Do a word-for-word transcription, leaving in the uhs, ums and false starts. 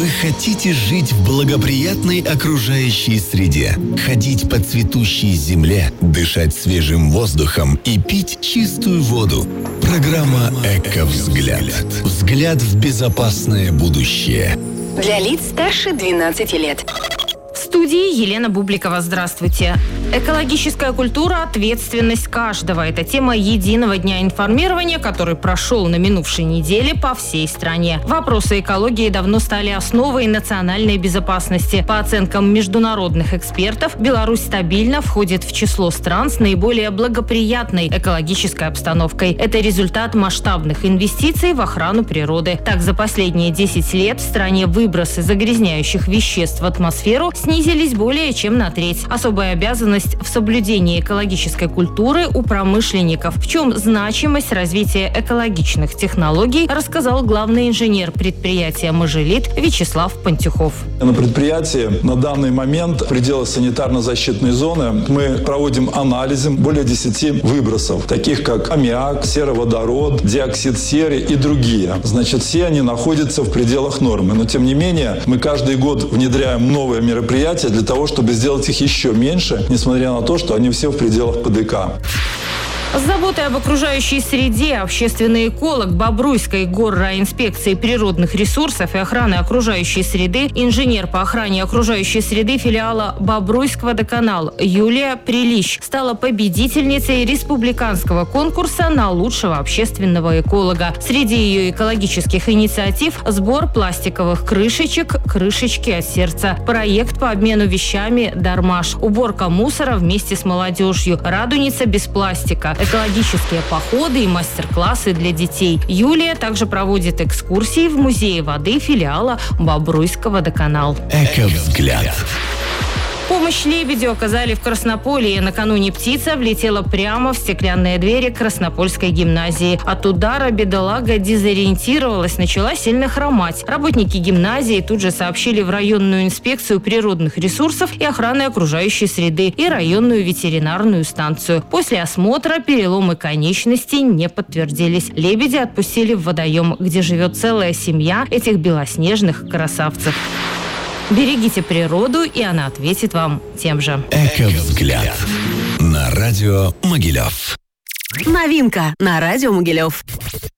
Вы хотите жить в благоприятной окружающей среде, ходить по цветущей земле, дышать свежим воздухом и пить чистую воду. Программа «Эко-взгляд». Взгляд в безопасное будущее. Для лиц старше двенадцати лет. В студии Елена Бубликова. Здравствуйте. Экологическая культура – ответственность каждого. Это тема единого дня информирования, который прошел на минувшей неделе по всей стране. Вопросы экологии давно стали основой национальной безопасности. По оценкам международных экспертов, Беларусь стабильно входит в число стран с наиболее благоприятной экологической обстановкой. Это результат масштабных инвестиций в охрану природы. Так, за последние десять лет в стране выбросы загрязняющих веществ в атмосферу снизились более чем на треть. Особая обязанность в соблюдении экологической культуры у промышленников. В чем значимость развития экологичных технологий, рассказал главный инженер предприятия «Можелит» Вячеслав Пантюхов. На предприятии на данный момент в пределах санитарно-защитной зоны мы проводим анализы более десяти выбросов, таких как аммиак, сероводород, диоксид серы и другие. Значит, все они находятся в пределах нормы. Но, тем не менее, мы каждый год внедряем новые мероприятия для того, чтобы сделать их еще меньше, несмотря на то, что они все в пределах ПДК. С заботой об окружающей среде общественный эколог Бобруйской горрайинспекции природных ресурсов и охраны окружающей среды, инженер по охране окружающей среды филиала Бобруйскводоканал Юлия Прилищ стала победительницей республиканского конкурса на лучшего общественного эколога. Среди ее экологических инициатив – сбор пластиковых крышечек «Крышечки от сердца», проект по обмену вещами «Дармаш», уборка мусора вместе с молодежью, «Радуница без пластика», экологические походы и мастер-классы для детей. Юлия также проводит экскурсии в музее воды филиала Бобруйскводоканал. Эко-взгляд. Помощь лебедю оказали в Краснополье. Накануне птица влетела прямо в стеклянные двери Краснопольской гимназии. От удара бедолага дезориентировалась, начала сильно хромать. Работники гимназии тут же сообщили в районную инспекцию природных ресурсов и охраны окружающей среды и районную ветеринарную станцию. После осмотра переломы конечностей не подтвердились. Лебедя отпустили в водоем, где живет целая семья этих белоснежных красавцев. Берегите природу, и она ответит вам тем же. Эко-взгляд. На радио Могилев. Новинка на радио Могилев.